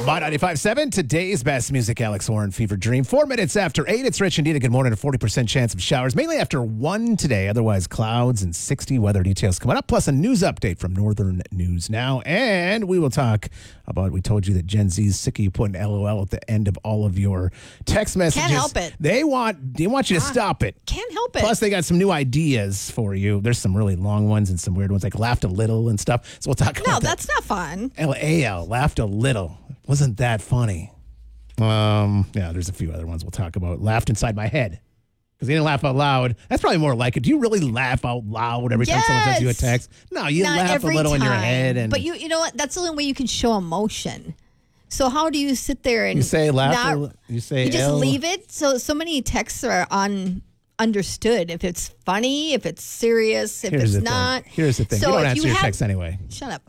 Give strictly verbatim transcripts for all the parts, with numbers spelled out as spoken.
My ninety-five point seven, today's best music, Alex Warren, Fever Dream. Four minutes after eight, it's Rich and Dina. Good morning. A forty percent chance of showers, mainly after one today. Otherwise, clouds and sixty. Weather details coming up, plus a news update from Northern News Now. And we will talk about, we told you that Gen Z's sick of you putting L O L at the end of all of your text messages. Can't help it. They want, they want you to Ah, stop it. Can't help it. Plus, they got some new ideas for you. There's some really long ones and some weird ones, like laughed a little and stuff. So we'll talk no, about that. that's not fun. L A L, laughed a little. Wasn't that funny? Um, yeah, there's a few other ones we'll talk about. Laughed inside my head. Because he didn't laugh out loud. That's probably more like it. Do you really laugh out loud every time someone sends you a Yes. text? No, you Not laugh a every little in your time. head. And But you, you know what? That's the only way you can show emotion. So how do you sit there and you say laugh. not- a li- you say you just L. leave it? So so many texts are un, understood. If it's funny, if it's serious, if Here's the it's not. thing. Here's the thing. So you don't if answer you your have- text anyway. Shut up.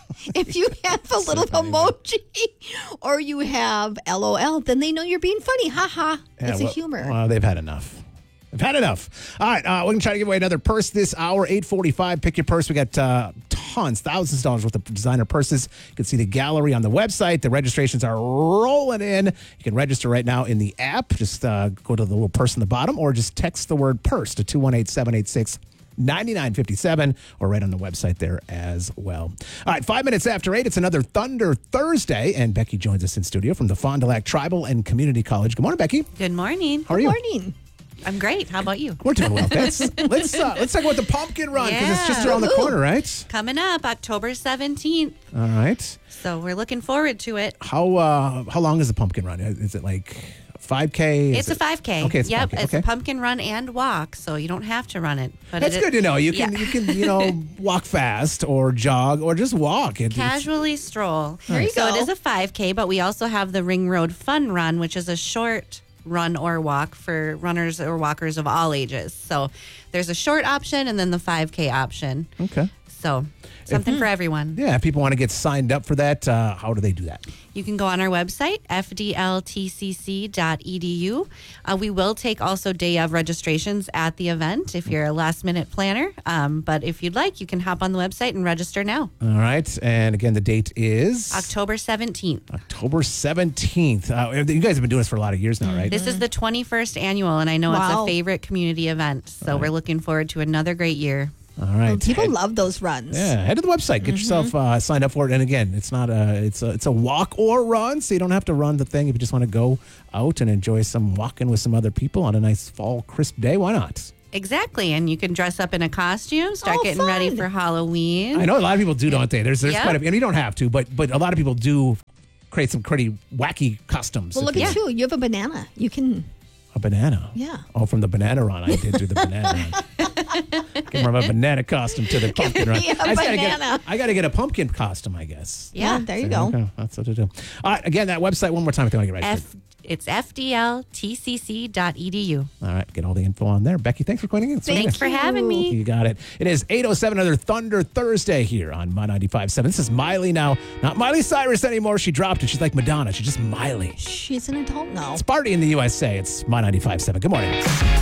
If you have a little funny, emoji or you have L O L, then they know you're being funny. Ha ha. Yeah, it's well, a humor. Well, they've had enough. They've had enough. All right, uh, we're going to try to give away another purse this hour, eight forty-five. Pick your purse. We got uh, tons, thousands of dollars worth of designer purses. You can see the gallery on the website. The registrations are rolling in. You can register right now in the app. Just uh, go to the little purse on the bottom or just text the word purse to two one eight, seven eight six, nine nine five seven or right on the website there as well. All right, five minutes after eight, it's another Thunder Thursday, and Becky joins us in studio from the Fond du Lac Tribal and Community College. Good morning, Becky. Good morning. How are you? Good morning. I'm great. How about you? We're doing well. Let's let's uh, let's talk about the pumpkin run because it's just Yeah. around the Woohoo. corner, right? Coming up October seventeenth. All right. So we're looking forward to it. How uh, how long is the pumpkin run? Is it like five K? It's a five K. Okay, it's yep, five K. it's Okay. a pumpkin run and walk, so you don't have to run it. But That's it, good to know. You can yeah. you can you know walk fast or jog or just walk. It- it's- Casually stroll. There you so go. it is a five K, but we also have the Ring Road Fun Run, which is a short run or walk for runners or walkers of all ages. So there's a short option and then the five K option. Okay. So something for everyone. Yeah, if people want to get signed up for that, uh, how do they do that? You can go on our website, f d l t c c dot e d u. Uh, we will take also day of registrations at the event if you're a last minute planner. Um, but if you'd like, you can hop on the website and register now. All right. And again, the date is October seventeenth. October seventeenth. Uh, you guys have been doing this for a lot of years now, right? This is the twenty-first annual, and I know it's Wow. a favorite community event. So we're looking forward to another great year. All right. People Head- love those runs. Yeah, head to the website. Get yourself uh, signed up for it. And again, it's not a it's a it's a walk or run, so you don't have to run the thing. If you just want to go out and enjoy some walking with some other people on a nice fall crisp day, why not? Exactly. And you can dress up in a costume, start Oh, getting ready fun. for Halloween. I know a lot of people do, don't they? There's there's Yeah. quite a few, and you don't have to, but but a lot of people do create some pretty wacky costumes. Well, if look you- at you. You have a banana. You can. A banana. Yeah. Oh, from the banana run, I did do the banana run. Can from a banana costume to the pumpkin run. me a I just gotta get- banana. I got to get a pumpkin costume, I guess. Yeah. there you go. Okay, that's what to do. All right, again, that website one more time if you want to get right. F, it's f d l t c c dot e d u. All right, get all the info on there. Becky, thanks for joining in. Thanks for having me. You got it. It is eight oh seven, another Thunder Thursday here on My ninety-five point seven. This is Miley now. Not Miley Cyrus anymore. She dropped it. She's like Madonna. She's just Miley. She's an adult now. It's party in the U S A. It's My ninety-five point seven. Good morning.